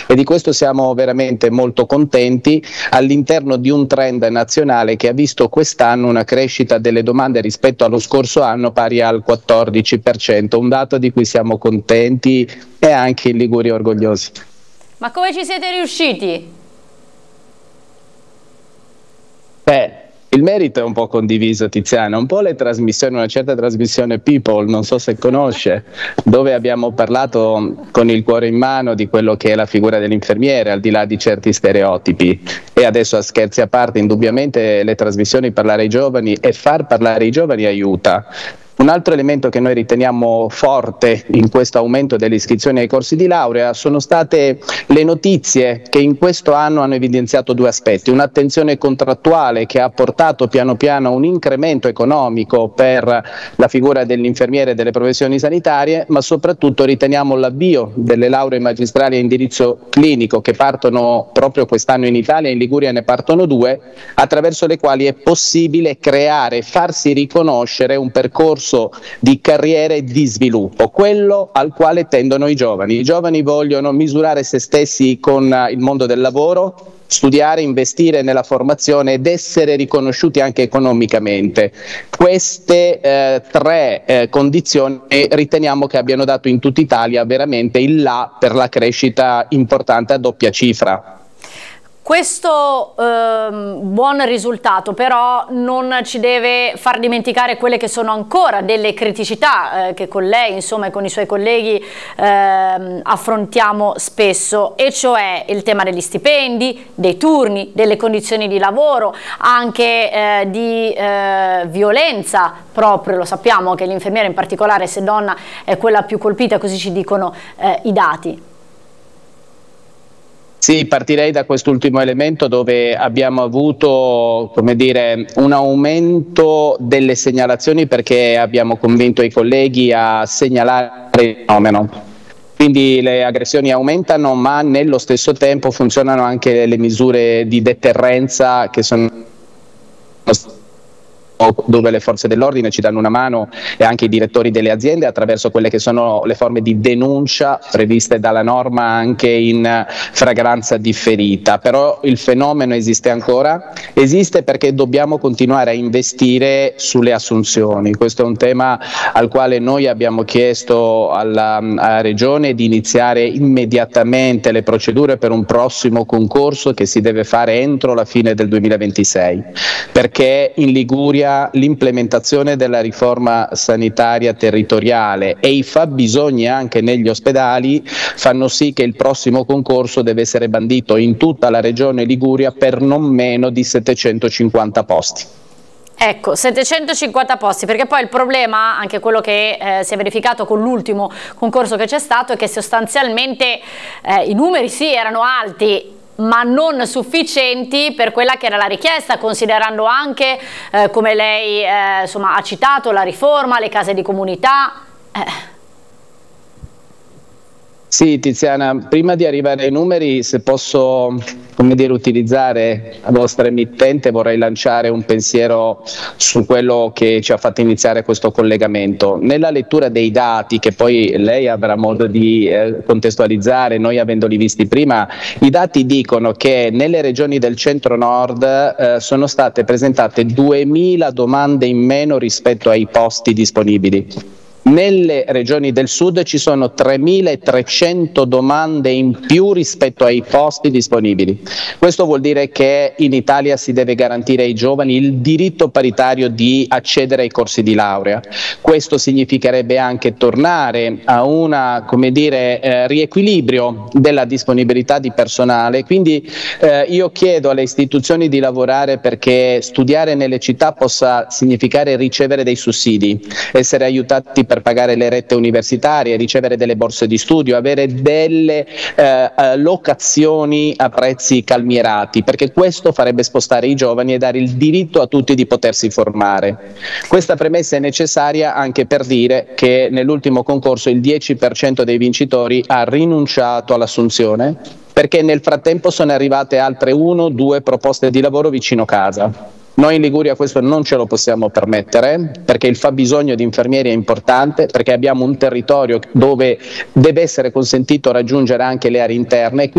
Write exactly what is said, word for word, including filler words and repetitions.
e di questo siamo veramente molto contenti all'interno di un trend nazionale che ha visto quest'anno una crescita delle domande rispetto allo scorso anno pari al quattordici per cento, un dato di cui siamo contenti e anche in Liguria orgogliosi. Ma come ci siete riusciti? Beh, il merito è un po' condiviso, Tiziana, un po' le trasmissioni, una certa trasmissione People, non so se conosce, dove abbiamo parlato con il cuore in mano di quello che è la figura dell'infermiere, al di là di certi stereotipi. E adesso, a scherzi a parte, indubbiamente le trasmissioni parlare ai giovani e far parlare i giovani aiuta. Un altro elemento che noi riteniamo forte in questo aumento delle iscrizioni ai corsi di laurea sono state le notizie che in questo anno hanno evidenziato due aspetti: un'attenzione contrattuale che ha portato piano piano a un incremento economico per la figura dell'infermiere e delle professioni sanitarie, ma soprattutto riteniamo l'avvio delle lauree magistrali a indirizzo clinico che partono proprio quest'anno in Italia, in Liguria ne partono due, attraverso le quali è possibile creare e farsi riconoscere un percorso di carriera e di sviluppo, quello al quale tendono i giovani. I giovani vogliono misurare se stessi con il mondo del lavoro, studiare, investire nella formazione ed essere riconosciuti anche economicamente. Queste eh, tre eh, condizioni riteniamo che abbiano dato in tutta Italia veramente il là per la crescita importante a doppia cifra. Questo ehm, buon risultato però non ci deve far dimenticare quelle che sono ancora delle criticità eh, che con lei, insomma, e con i suoi colleghi ehm, affrontiamo spesso, e cioè il tema degli stipendi, dei turni, delle condizioni di lavoro, anche eh, di eh, violenza proprio. Lo sappiamo che l'infermiera, in particolare se donna, è quella più colpita, così ci dicono eh, i dati. Sì, partirei da quest'ultimo elemento, dove abbiamo avuto, come dire, un aumento delle segnalazioni perché abbiamo convinto i colleghi a segnalare il fenomeno. Quindi le aggressioni aumentano, ma nello stesso tempo funzionano anche le misure di deterrenza che sono dove le forze dell'ordine ci danno una mano, e anche i direttori delle aziende, attraverso quelle che sono le forme di denuncia previste dalla norma anche in fragranza differita. Però il fenomeno esiste ancora, esiste perché dobbiamo continuare a investire sulle assunzioni. Questo è un tema al quale noi abbiamo chiesto alla, alla Regione di iniziare immediatamente le procedure per un prossimo concorso che si deve fare entro la fine del duemilaventisei, perché in Liguria l'implementazione della riforma sanitaria territoriale e i fabbisogni anche negli ospedali fanno sì che il prossimo concorso deve essere bandito in tutta la regione Liguria per non meno di settecentocinquanta posti. Ecco, settecentocinquanta posti, perché poi il problema, anche quello che eh, si è verificato con l'ultimo concorso che c'è stato, è che sostanzialmente eh, i numeri sì erano alti, ma non sufficienti per quella che era la richiesta, considerando anche, eh, come lei eh, insomma, ha citato, la riforma, le case di comunità. Eh. Sì, Tiziana, prima di arrivare ai numeri, se posso, come dire, utilizzare la vostra emittente, vorrei lanciare un pensiero su quello che ci ha fatto iniziare questo collegamento. Nella lettura dei dati, che poi lei avrà modo di eh, contestualizzare, noi avendoli visti prima, i dati dicono che nelle regioni del centro-nord eh, sono state presentate duemila domande in meno rispetto ai posti disponibili. Nelle regioni del sud ci sono tremilatrecento domande in più rispetto ai posti disponibili. Questo vuol dire che in Italia si deve garantire ai giovani il diritto paritario di accedere ai corsi di laurea. Questo significherebbe anche tornare a una, come dire, eh, riequilibrio della disponibilità di personale. Quindi eh, io chiedo alle istituzioni di lavorare perché studiare nelle città possa significare ricevere dei sussidi, essere aiutati per pagare le rette universitarie, ricevere delle borse di studio, avere delle eh, locazioni a prezzi calmierati, perché questo farebbe spostare i giovani e dare il diritto a tutti di potersi formare. Questa premessa è necessaria anche per dire che nell'ultimo concorso il dieci per cento dei vincitori ha rinunciato all'assunzione perché nel frattempo sono arrivate altre uno due proposte di lavoro vicino casa. Noi in Liguria questo non ce lo possiamo permettere, perché il fabbisogno di infermieri è importante, perché abbiamo un territorio dove deve essere consentito raggiungere anche le aree interne.